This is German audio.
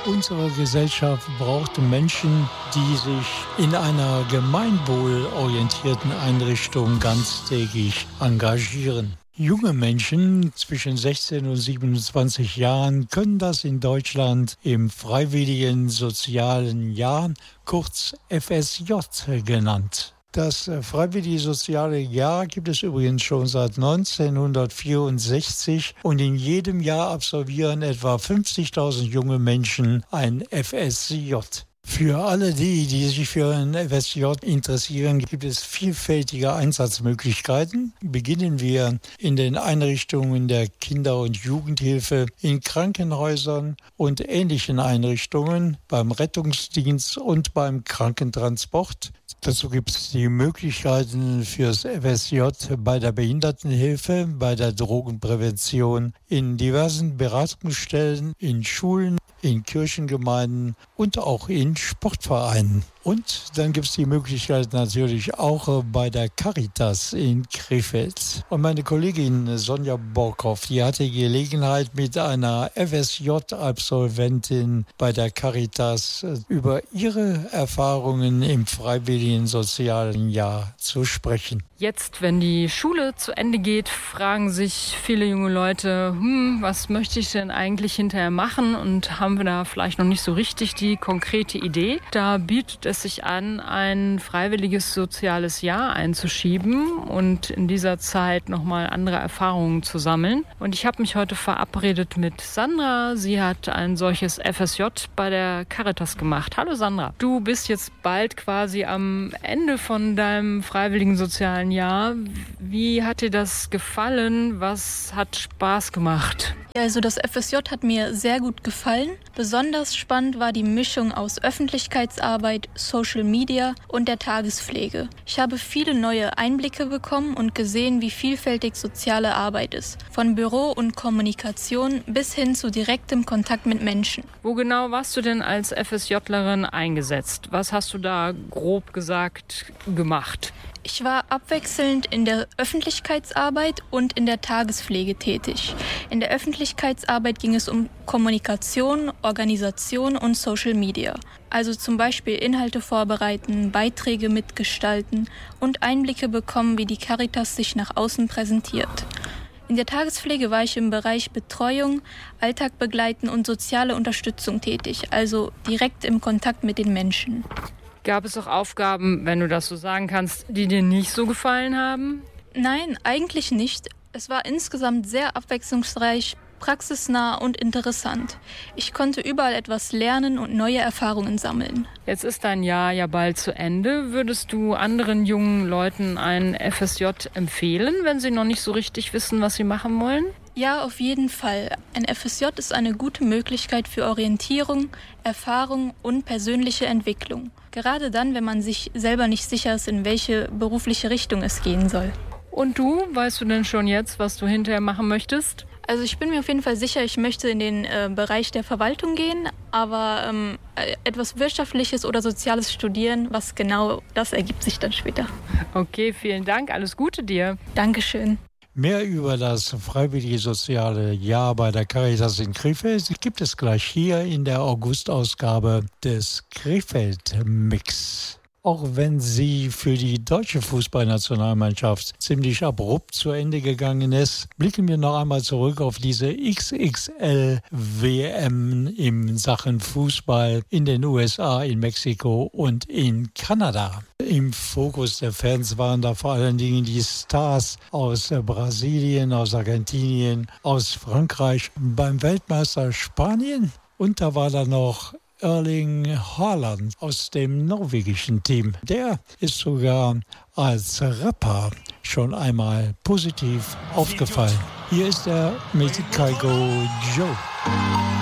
Unsere Gesellschaft braucht Menschen, die sich in einer gemeinwohlorientierten Einrichtung ganztägig engagieren. Junge Menschen zwischen 16 und 27 Jahren können das in Deutschland im Freiwilligen Sozialen Jahr, kurz FSJ genannt. Das Freiwillige Soziale Jahr gibt es übrigens schon seit 1964 und in jedem Jahr absolvieren etwa 50.000 junge Menschen ein FSJ. Für alle die sich für ein FSJ interessieren, gibt es vielfältige Einsatzmöglichkeiten. Beginnen wir in den Einrichtungen der Kinder- und Jugendhilfe, in Krankenhäusern und ähnlichen Einrichtungen, beim Rettungsdienst und beim Krankentransport. Dazu gibt es die Möglichkeiten fürs FSJ bei der Behindertenhilfe, bei der Drogenprävention, in diversen Beratungsstellen, in Schulen, in Kirchengemeinden und auch in Sportvereinen. Und dann gibt es die Möglichkeit natürlich auch bei der Caritas in Krefeld. Und meine Kollegin Sonja Borkhoff, die hatte Gelegenheit, mit einer FSJ-Absolventin bei der Caritas über ihre Erfahrungen im Freiwilligen Sozialen Jahr zu sprechen. Jetzt, wenn die Schule zu Ende geht, fragen sich viele junge Leute, was möchte ich denn eigentlich hinterher machen? Und haben wir da vielleicht noch nicht so richtig die konkrete Idee. Da bietet es sich an, ein freiwilliges soziales Jahr einzuschieben und in dieser Zeit nochmal andere Erfahrungen zu sammeln. Und ich habe mich heute verabredet mit Sandra. Sie hat ein solches FSJ bei der Caritas gemacht. Hallo Sandra, du bist jetzt bald quasi am Ende von deinem freiwilligen sozialen Jahr. Wie hat dir das gefallen? Was hat Spaß gemacht? Also das FSJ hat mir sehr gut gefallen. Besonders spannend war die Mischung aus Öffentlichkeitsarbeit, Social Media und der Tagespflege. Ich habe viele neue Einblicke bekommen und gesehen, wie vielfältig soziale Arbeit ist. Von Büro und Kommunikation bis hin zu direktem Kontakt mit Menschen. Wo genau warst du denn als FSJlerin eingesetzt? Was hast du da grob gesagt gemacht? Ich war abwechselnd in der Öffentlichkeitsarbeit und in der Tagespflege tätig. In der Öffentlichkeitsarbeit ging es um Kommunikation, Organisation und Social Media. Also zum Beispiel Inhalte vorbereiten, Beiträge mitgestalten und Einblicke bekommen, wie die Caritas sich nach außen präsentiert. In der Tagespflege war ich im Bereich Betreuung, Alltag begleiten und soziale Unterstützung tätig, also direkt im Kontakt mit den Menschen. Gab es auch Aufgaben, wenn du das so sagen kannst, die dir nicht so gefallen haben? Nein, eigentlich nicht. Es war insgesamt sehr abwechslungsreich, praxisnah und interessant. Ich konnte überall etwas lernen und neue Erfahrungen sammeln. Jetzt ist dein Jahr ja bald zu Ende. Würdest du anderen jungen Leuten ein FSJ empfehlen, wenn sie noch nicht so richtig wissen, was sie machen wollen? Ja, auf jeden Fall. Ein FSJ ist eine gute Möglichkeit für Orientierung, Erfahrung und persönliche Entwicklung. Gerade dann, wenn man sich selber nicht sicher ist, in welche berufliche Richtung es gehen soll. Und du, weißt du denn schon jetzt, was du hinterher machen möchtest? Also ich bin mir auf jeden Fall sicher, ich möchte in den Bereich der Verwaltung gehen, aber etwas Wirtschaftliches oder Soziales studieren, was genau, das ergibt sich dann später. Okay, vielen Dank, alles Gute dir. Dankeschön. Mehr über das Freiwillige Soziale Jahr bei der Caritas in Krefeld gibt es gleich hier in der Augustausgabe des Krefeld-Mix. Auch wenn sie für die deutsche Fußballnationalmannschaft ziemlich abrupt zu Ende gegangen ist, blicken wir noch einmal zurück auf diese XXL-WM in Sachen Fußball in den USA, in Mexiko und in Kanada. Im Fokus der Fans waren da vor allen Dingen die Stars aus Brasilien, aus Argentinien, aus Frankreich, beim Weltmeister Spanien. Und da war da noch Erling Haaland aus dem norwegischen Team. Der ist sogar als Rapper schon einmal positiv aufgefallen. Hier ist er mit Kygo Joe.